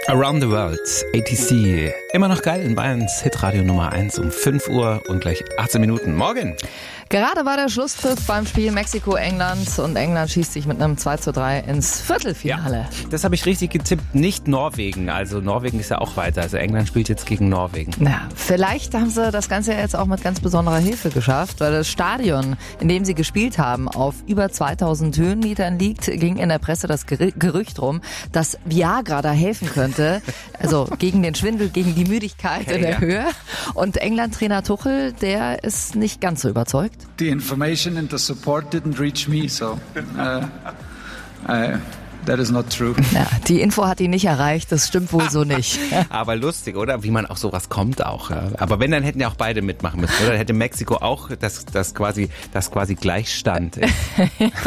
Around the World, ATC. Immer noch geil in Bayerns Hitradio Nummer 1 um 5 Uhr und gleich 18 Minuten. Morgen. Gerade war der Schlusspfiff beim Spiel Mexiko-England und England schießt sich mit einem 2:3 ins Viertelfinale. Ja, das habe ich richtig getippt, nicht Norwegen. Also Norwegen ist ja auch weiter. Also England spielt jetzt gegen Norwegen. Ja, vielleicht haben sie das Ganze jetzt auch mit ganz besonderer Hilfe geschafft, weil das Stadion, in dem sie gespielt haben, auf über 2000 Höhenmetern liegt, ging in der Presse das Gerücht rum, dass Viagra da helfen könnte. Also gegen den Schwindel, gegen die Müdigkeit in der Höhe. Und England-Trainer Tuchel, der ist nicht ganz so überzeugt. The information and the support didn't reach me, so that is not true. Ja, die Info hat ihn nicht erreicht, das stimmt wohl so nicht. Aber lustig, oder? Wie man auf sowas kommt auch. Aber wenn, dann hätten ja auch beide mitmachen müssen, oder? Dann hätte Mexiko auch das quasi Gleichstand.